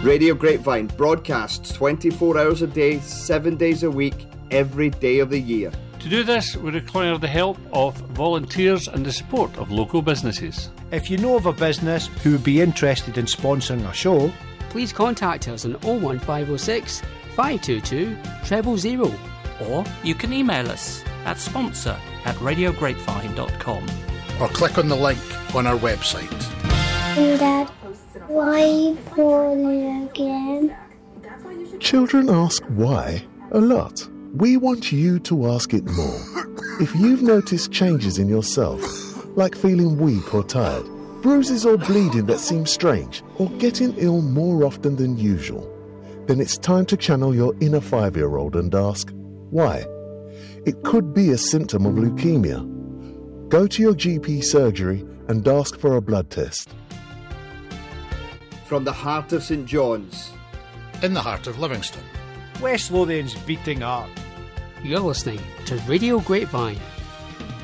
Radio Grapevine broadcasts 24 hours a day, 7 days a week, every day of the year. To do this, we require the help of volunteers and the support of local businesses. If you know of a business who would be interested in sponsoring our show, please contact us on 01506 522 000. Or you can email us at sponsor@radiograpevine.com. Or click on the link on our website. Dad, why are you poorly again? Children ask why a lot. We want you to ask it more. If you've noticed changes in yourself, like feeling weak or tired, bruises or bleeding that seem strange, or getting ill more often than usual, then it's time to channel your inner 5-year-old and ask, why? It could be a symptom of leukemia. Go to your GP surgery and ask for a blood test. From the heart of St John's, in the heart of Livingston, West Lothian's beating heart, you're listening to Radio Grapevine.